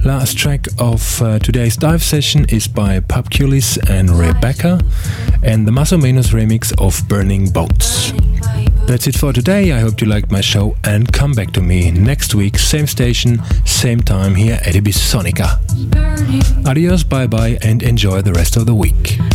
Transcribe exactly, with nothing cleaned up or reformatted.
Last track of uh, today's dive session is by Pupculis and Rebecca and the Masomenos remix of Burning Boats. That's it for today. I hope you liked my show and come back to me next week, same station, same time here at Ibiza Sonica. Adios, bye bye and enjoy the rest of the week.